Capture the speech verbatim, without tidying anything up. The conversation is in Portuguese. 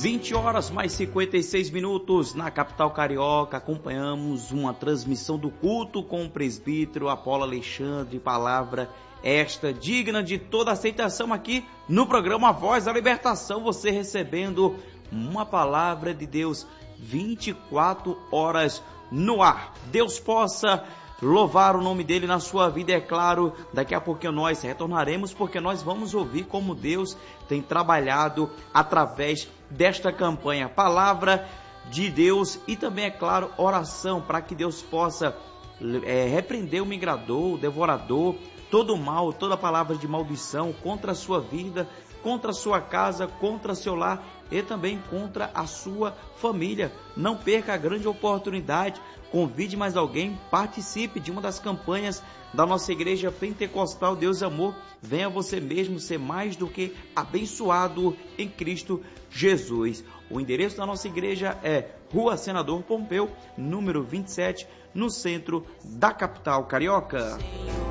vinte horas mais cinquenta e seis minutos na capital carioca. Acompanhamos uma transmissão do culto com o presbítero Apolo Alexandre. Palavra esta digna de toda aceitação aqui no programa Voz da Libertação. Você recebendo uma palavra de Deus vinte e quatro horas no ar. Deus possa louvar o nome dele na sua vida. É claro, daqui a pouquinho nós retornaremos, porque nós vamos ouvir como Deus tem trabalhado através desta campanha. Palavra de Deus e também, é claro, oração para que Deus possa é, repreender o migrador, o devorador, todo o mal, toda palavra de maldição contra a sua vida, contra a sua casa, contra seu lar e também contra a sua família. Não perca a grande oportunidade. Convide mais alguém, participe de uma das campanhas da nossa igreja pentecostal Deus e Amor. Venha você mesmo ser mais do que abençoado em Cristo Jesus. O endereço da nossa igreja é Rua Senador Pompeu, número vinte e sete, no centro da capital carioca.